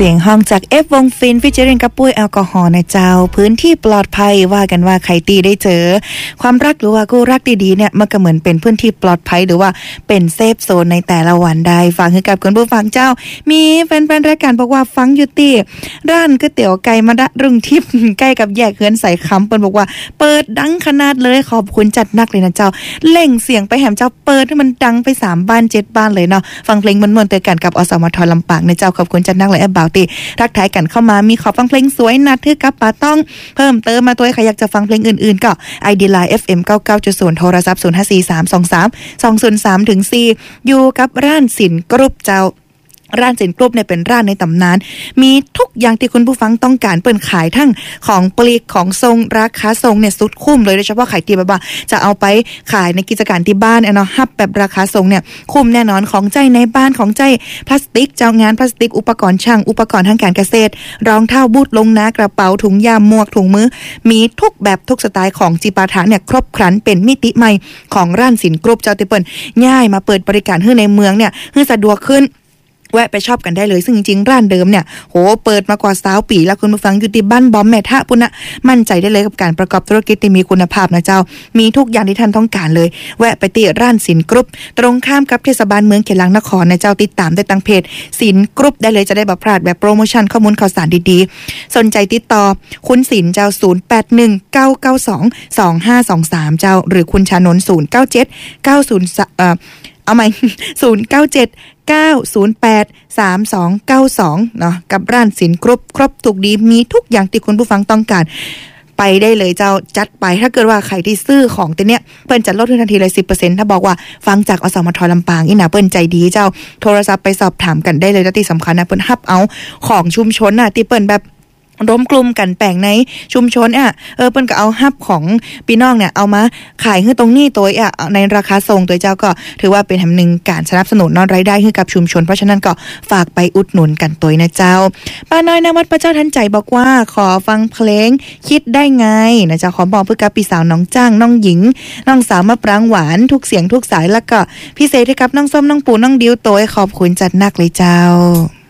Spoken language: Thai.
สียงห้องจากเอฟวงฟินฟิชเชอริงกับปุ้ยแอลกอฮอล์นะเจ้าพื้นที่ปลอดภัยว่ากันว่าใครตีได้เจอความรักหรือว่าคู่รักดีๆเนี่ยมันก็เหมือนเป็นพื้นที่ปลอดภัยหรือว่าเป็นเซฟโซนในแต่ละวันได้ฟังให้กับคุณผู้ฟังเจ้ามีแฟนๆรายการบอกว่าฟังอยู่ที่ร้านก๋วยเตี๋ยวไก่มะระรุ่งทิพย์ใกล้กับแยกเฮือนใส่คำเปิ้นบอกว่าเปิดดังขนาดเลยขอบคุณจัดนักเลยนะเจ้าเล่งเสียงไปแหมเจ้าเปิดให้มันดังไป3บ้าน7บ้านเลยเนาะฟังเพลงมวนๆเตือนกันกับอสมทลำปางนะเจ้าขอบคุณจัดนักเลยแอบบาวตีทักทายกันเข้ามามีขอฟังเพลงสวยนัดทึกกับป้าต้องเพิ่มเติมมาตัวใครอยากจะฟังเพลงอื่นๆก็ ID Line FM 99.0โทรศัพท์0543232003ถึง4อยู่กับร้านสินกรุ๊ปเจ้าร้านสินกรุ๊ปเนี่ยเป็นร้านในตำนานมีทุกอย่างที่คุณผู้ฟังต้องการเปิดขายทั้งของปลีกของทรงราคาทรงเนี่ยสุดคุ้มเลยโดยเฉพาะขายที่แบบว่าจะเอาไปขายในกิจการที่บ้านเนาะฮับแบบราคาทรงเนี่ยคุ้มแน่นอนของใจในบ้านของใจพลาสติกเจ้างานพลาสติกอุปกรณ์ช่างอุปกรณ์ทางการเกษตรรองเท้าบูทลงน้ากระเป๋าถุงยามหมวกถุงมือมีทุกแบบทุกสไตล์ของจิปาถะเนี่ยครบครันเป็นมิติใหม่ของร้านสินกรุ๊ปเจ้าติเปิ้ลง่ายมาเปิดบริการให้ในเมืองเนี่ยให้สะดวกขึ้นแวะไปชอบกันได้เลยซึ่งจริงๆร้านเดิมเนี่ยโหเปิดมากว่า20ปีแล้วคุณผู้ฟังอยู่ที่บ้านบอมแม่ทะปุณณะมั่นใจได้เลยกับการประกอบธุรกิจที่มีคุณภาพนะเจ้ามีทุกอย่างที่ท่านต้องการเลยแวะไปที่ร้านสินกรุ๊ปตรงข้ามกับเทศบาลเมืองเขลังนครนะเจ้าติดตามได้ทางเพจสินกรุ๊ปได้เลยจะได้บ่พลาดแบบโปรโมชั่นข้อมูลข่าวสารดีๆสนใจติดต่อคุณสินเจ้า0819922523เจ้าหรือคุณชานนท์09790เอาใหม่0979083292เนาะกับร้านสินครบถูกดีมีทุกอย่างที่คุณผู้ฟังต้องการไปได้เลยเจ้าจัดไปถ้าเกิดว่าใครที่ซื้อของตัวเนี้ยเปิ้นจะลดทันทีเลย 10% ถ้าบอกว่าฟังจากอสมทลำปางอีน่ะเปิ้นใจดีเจ้าโทรศัพท์ไปสอบถามกันได้เลยและที่สำคัญนะเปิ้นฮับเอาของชุมชนน่ะที่เปิ้นแบบร่วมกลุ่มกันแปลงในชุมชนเปิ้นก็เอาฮับของพี่น้องเนี่ยเอามาขายให้ตรงนี้ตัวในราคาส่งตัวเจ้าก็ถือว่าเป็นแห่งหนึ่งการสนับสนุนนอนรายได้ให้กับชุมชนเพราะฉะนั้นก็ฝากไปอุดหนุนกันตัวนะเจ้าป้าน้อยณวัดพระเจ้าทันใจบอกว่าขอฟังเพลงคิดได้ไงนะเจ้าขอบอกเพื่อกับพี่สาวน้องจ้างน้องหญิงน้องสาวมะปรางหวานทุกเสียงทุกสายแล้วก็พิเศษให้กับน้องส้มน้องปูน้องดิวตัวขอบคุณจัดนักเลยเจ้า